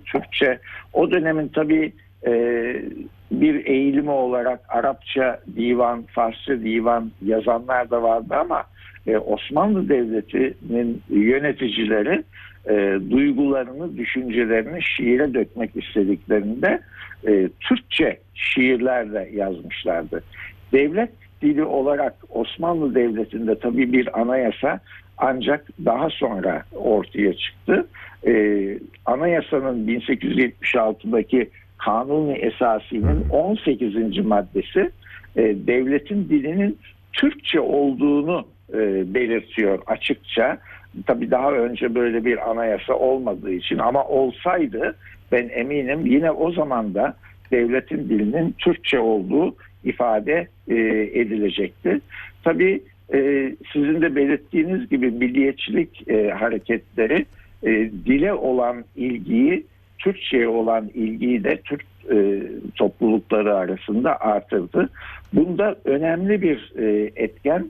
Türkçe. O dönemin tabii bir eğilimi olarak Arapça divan, Farsça divan yazanlar da vardı ama Osmanlı Devleti'nin yöneticileri duygularını, düşüncelerini şiire dökmek istediklerinde Türkçe şiirlerle yazmışlardı. Devlet dili olarak Osmanlı Devleti'nde tabii bir anayasa ancak daha sonra ortaya çıktı. Anayasanın 1876'daki Kanuni Esasi'nin 18. maddesi devletin dilinin Türkçe olduğunu belirtiyor açıkça. Tabii daha önce böyle bir anayasa olmadığı için, ama olsaydı ben eminim yine o zaman da devletin dilinin Türkçe olduğu ifade edilecekti. Tabii sizin de belirttiğiniz gibi milliyetçilik hareketleri dile olan ilgiyi, Türkçe'ye olan ilgiyi de Türk toplulukları arasında artırdı. Bunda önemli bir etken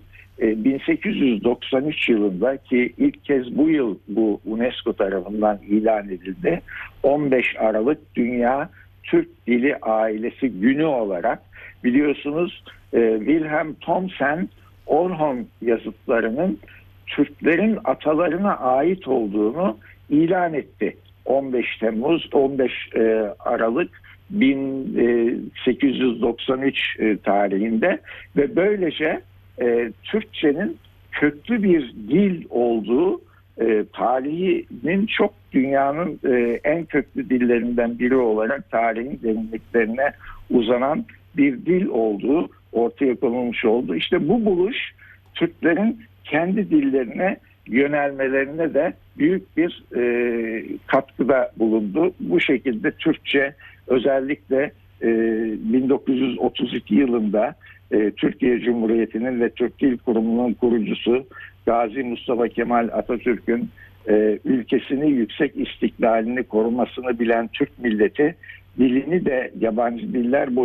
1893 yılında, ki ilk kez bu yıl bu UNESCO tarafından ilan edildi, 15 Aralık Dünya Türk Dili Ailesi Günü olarak, biliyorsunuz Wilhelm Thomsen Orhon yazıtlarının Türklerin atalarına ait olduğunu ilan etti. 15 Aralık 1893 tarihinde ve böylece Türkçenin köklü bir dil olduğu, tarihinin çok dünyanın en köklü dillerinden biri olarak tarihin derinliklerine uzanan bir dil olduğu ortaya konulmuş oldu. İşte bu buluş Türklerin kendi dillerine yönelmelerine de büyük bir katkıda bulundu. Bu şekilde Türkçe özellikle 1932 yılında Türkiye Cumhuriyeti'nin ve Türk Dil Kurumu'nun kurucusu Gazi Mustafa Kemal Atatürk'ün ülkesini, yüksek istiklalini korumasını bilen Türk milleti dilini de yabancı diller